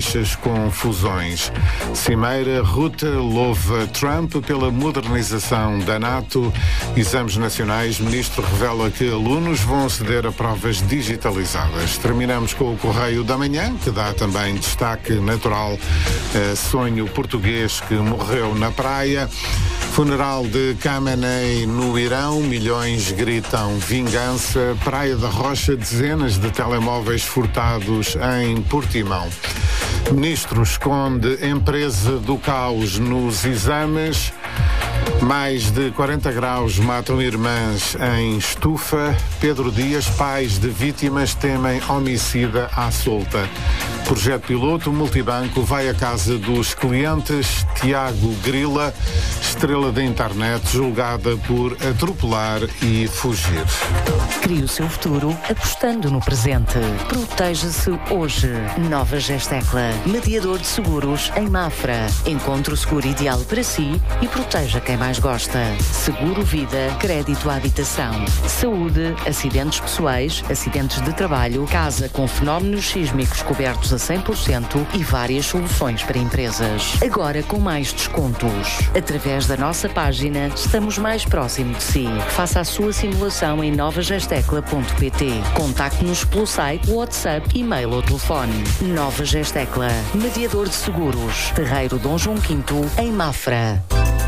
com fusões. Cimeira, Rutte louva Trump pela modernização da NATO. Exames nacionais, ministro revela que alunos vão aceder a provas digitalizadas. Terminamos com o Correio da Manhã, que dá também destaque natural a sonho português que morreu na praia. Funeral de Khamenei no Irão, milhões gritam vingança. Praia da Rocha, dezenas de telemóveis furtados em Portimão. Ministro esconde empresa do caos nos exames. Mais de 40 graus matam irmãs em Estufa. Pedro Dias, pais de vítimas temem homicida à solta. Projeto piloto, multibanco vai à casa dos clientes. Tiago Grila, estrela da internet, julgada por atropelar e fugir. Crie o seu futuro apostando no presente. Proteja-se hoje. Nova Gestecla, mediador de seguros em Mafra. Encontre o seguro ideal para si e proteja quem mais gosta. Seguro Vida, crédito à habitação. Saúde, acidentes pessoais, acidentes de trabalho, casa com fenómenos sísmicos cobertos a 100% e várias soluções para empresas. Agora com mais descontos. Através da nossa página, estamos mais próximo de si. Faça a sua simulação em novagestecla.pt. Contacte-nos pelo site, WhatsApp, e-mail ou telefone. Nova Gestecla, mediador de seguros. Terreiro Dom João V, em Mafra.